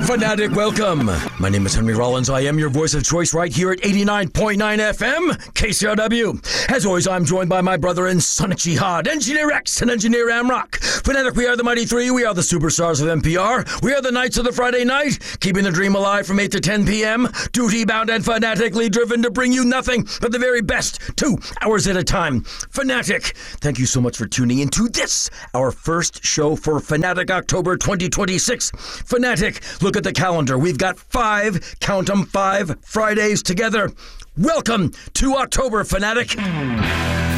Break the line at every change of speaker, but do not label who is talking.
Fanatic, welcome. My name is Henry Rollins. I am your voice of choice right here at 89.9 FM, KCRW. As always, I'm joined by my brother in Sonic Jihad, Engineer X and Engineer Amrock. Fanatic, we are the Mighty Three. We are the superstars of NPR. We are the Knights of the Friday Night, keeping the dream alive from 8 to 10 p.m. Duty-bound and fanatically driven to bring you nothing but the very best 2 hours at a time. Fanatic, thank you so much for tuning in to this, our first show for Fanatic October 2026. Fanatic, look at the calendar. We've got 5, count 'em, 5 Fridays together. Welcome to October, Fanatic.